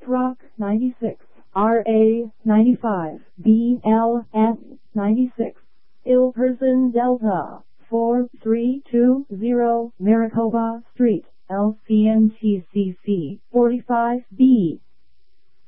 Rock 96, RA 95, BLS 96, Ill Person Delta 4320 Maricopa Street, LCNTCC 45B.